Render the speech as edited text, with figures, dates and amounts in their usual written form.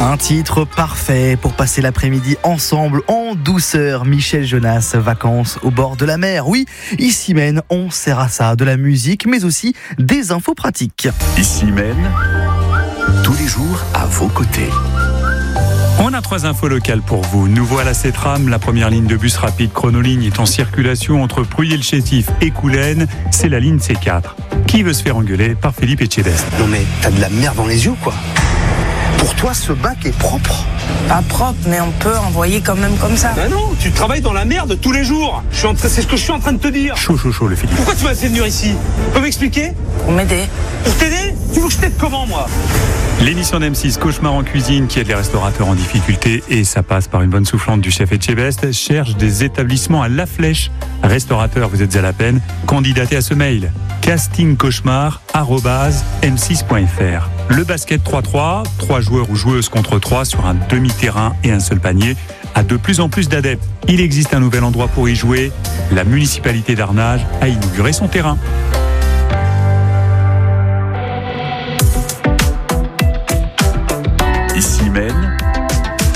Un titre parfait pour passer l'après-midi ensemble en douceur. Michel Jonas, vacances au bord de la mer. Oui, ici Maine, on sert à ça, de la musique, mais aussi des infos pratiques. Ici Maine, tous les jours à vos côtés. On a 3 infos locales pour vous. Nouveau à la CETRAM, la première ligne de bus rapide Chronoligne est en circulation entre Pruyé-le-Chétif et Coulennes. C'est la ligne C4. Qui veut se faire engueuler par Philippe Etchebest? Non mais t'as de la merde dans les yeux quoi. Pour toi ce bac est propre? Pas propre, mais on peut envoyer quand même comme ça. Ben non, tu travailles dans la merde tous les jours. C'est ce que je suis en train de te dire. Chaud le Philippe. Pourquoi tu m'as fait venir ici? Tu peux m'expliquer? Pour m'aider. Pour t'aider? Tu veux que je t'aide comment moi? L'émission d'M6 Cauchemar en cuisine qui aide les restaurateurs en difficulté, et ça passe par une bonne soufflante du chef Etchebest, cherche des établissements à La Flèche. Restaurateurs, vous êtes à la peine, candidatez à ce mail castingcauchemar@m6.fr. Le basket 3-3, 3 joueurs ou joueuses contre 3 sur un demi-terrain et un seul panier, a de plus en plus d'adeptes. Il existe un nouvel endroit pour y jouer. La municipalité d'Arnage a inauguré son terrain.